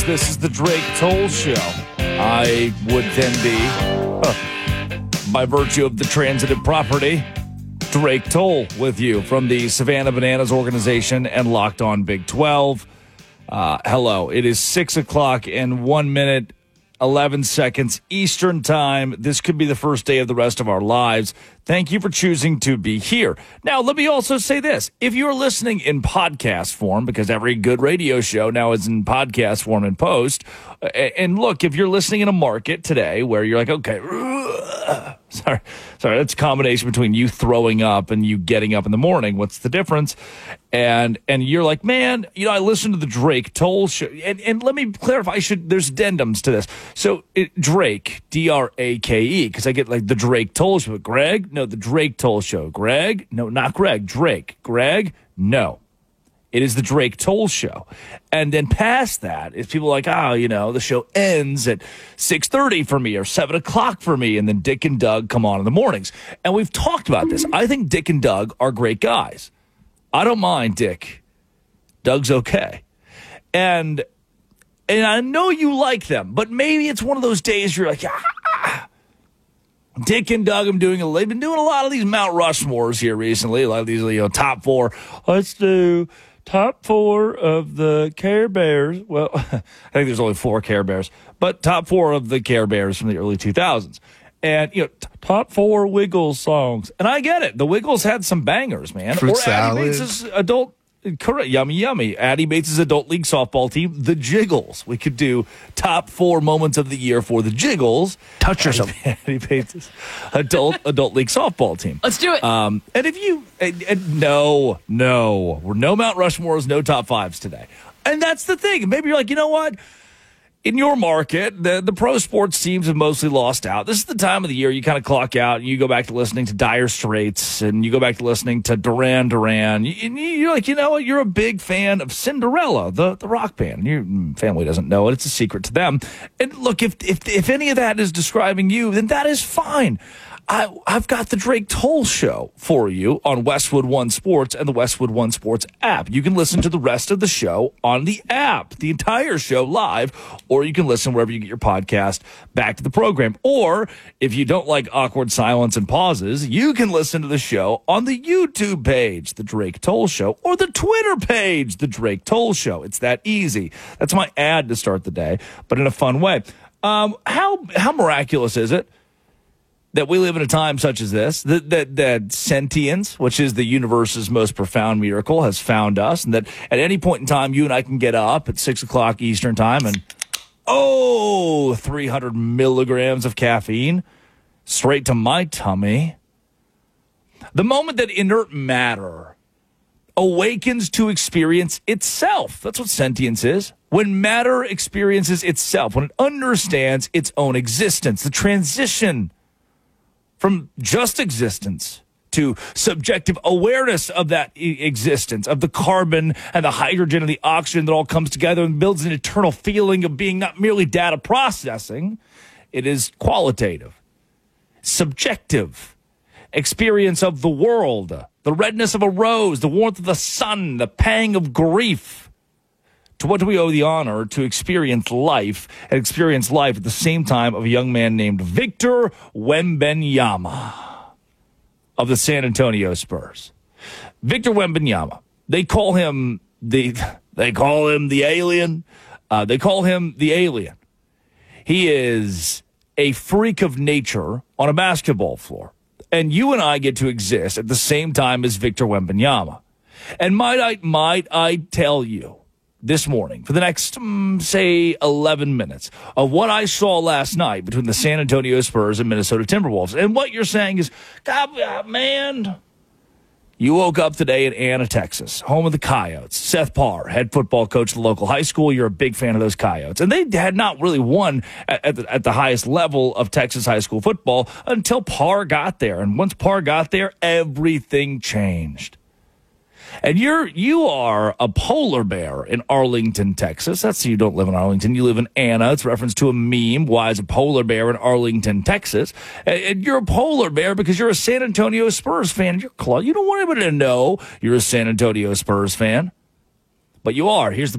This is the Drake Toll Show. I would then be, by virtue of the transitive property, Drake Toll with you from the Savannah Bananas organization and Locked On Big 12. Hello. It is 6 o'clock and 1 minute, 11 seconds Eastern time. This could be the first day of the rest of our lives. Thank you for choosing to be here. Now, let me also say this. If you're listening in podcast form, because every good radio show now is in podcast form and post, and look, if you're listening in a market today where you're like, okay, sorry, that's a combination between you throwing up and you getting up in the morning. What's the difference? And you're like, man, I listened to the Drake Toll Show. And let me clarify, there's addendums to this. So Drake, D-R-A-K-E, because I get like the Drake Toll Show. Greg? No, the Drake Toll Show. Greg? No, not Greg. Drake. Greg? No. It is the Drake Toll Show. And then past that, if people are like, the show ends at 6:30 for me or 7 o'clock for me, and then Dick and Doug come on in the mornings. And we've talked about this. I think Dick and Doug are great guys. I don't mind Dick. Doug's okay. And I know you like them, but maybe it's one of those days you're like, Dick and Doug, they've been doing a lot of these Mount Rushmores here recently, a lot of these, top four. Let's do top four of the Care Bears. Well, I think there's only 4 Care Bears, but top 4 of the Care Bears from the early 2000s. And, top 4 Wiggles songs. And I get it. The Wiggles had some bangers, man. Fruit or salad. Addie Bates' adult, correct, yummy. Addie Bates' adult league softball team, the Jiggles. We could do top 4 moments of the year for the Jiggles. Touch yourself. Addie Bates' adult league softball team. Let's do it. And if you, no, we're no Mount Rushmores, no top 5s today. And that's the thing. Maybe you're like, you know what? In your market, the pro sports teams have mostly lost out. This is the time of the year you kind of clock out and you go back to listening to Dire Straits and you go back to listening to Duran Duran. You're like, you know what? You're a big fan of Cinderella, the rock band. Your family doesn't know it. It's a secret to them. And look, if any of that is describing you, then that is fine. I've got the Drake Toll Show for you on Westwood One Sports and the Westwood One Sports app. You can listen to the rest of the show on the app, the entire show live, or you can listen wherever you get your podcast back to the program. Or if you don't like awkward silence and pauses, you can listen to the show on the YouTube page, the Drake Toll Show, or the Twitter page, the Drake Toll Show. It's that easy. That's my ad to start the day, but in a fun way. How miraculous is it that we live in a time such as this, that sentience, which is the universe's most profound miracle, has found us, and that at any point in time, you and I can get up at 6 o'clock Eastern time and, 300 milligrams of caffeine straight to my tummy. The moment that inert matter awakens to experience itself. That's what sentience is. When matter experiences itself, when it understands its own existence, the transition from just existence to subjective awareness of that existence, of the carbon and the hydrogen and the oxygen that all comes together and builds an eternal feeling of being not merely data processing. It is qualitative, subjective experience of the world, the redness of a rose, the warmth of the sun, the pang of grief. To what do we owe the honor to experience life and experience life at the same time of a young man named Victor Wembanyama of the San Antonio Spurs? Victor Wembanyama. They call him the alien. They call him the alien. He is a freak of nature on a basketball floor. And you and I get to exist at the same time as Victor Wembanyama. And might I tell you, this morning, for the next, say, 11 minutes, of what I saw last night between the San Antonio Spurs and Minnesota Timberwolves. And what you're saying is, God, man, you woke up today in Anna, Texas, home of the Coyotes. Seth Parr, head football coach at the local high school. You're a big fan of those Coyotes. And they had not really won at the highest level of Texas high school football until Parr got there. And once Parr got there, everything changed. And you are a polar bear in Arlington, Texas. That's you don't live in Arlington. You live in Anna. It's a reference to a meme. Why is a polar bear in Arlington, Texas? And you're a polar bear because you're a San Antonio Spurs fan. You don't want anybody to know you're a San Antonio Spurs fan. But you are. Here's the